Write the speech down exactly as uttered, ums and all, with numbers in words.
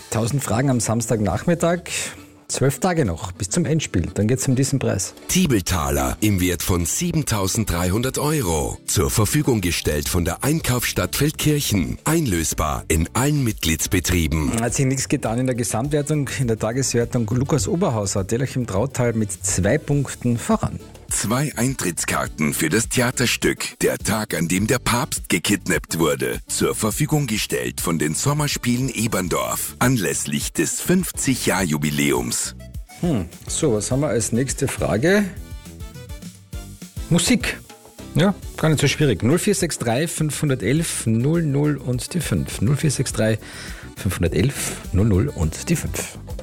tausend Fragen am Samstagnachmittag. Zwölf Tage noch bis zum Endspiel. Dann geht's um diesen Preis. Tiebeltaler im Wert von siebentausenddreihundert Euro. Zur Verfügung gestellt von der Einkaufsstadt Feldkirchen. Einlösbar in allen Mitgliedsbetrieben. Hat sich nichts getan in der Gesamtwertung, in der Tageswertung. Lukas Oberhauser, Dellerch im Trautal mit zwei Punkten voran. Zwei Eintrittskarten für das Theaterstück Der Tag, an dem der Papst gekidnappt wurde. Zur Verfügung gestellt von den Sommerspielen Eberndorf. Anlässlich des fünfzig-Jahr-Jubiläums. Hm, so, was haben wir als nächste Frage? Musik. Ja, gar nicht so schwierig. null vier sechs drei fünf eins eins null null und die fünf. null vier sechs drei fünf eins eins null null und die fünf.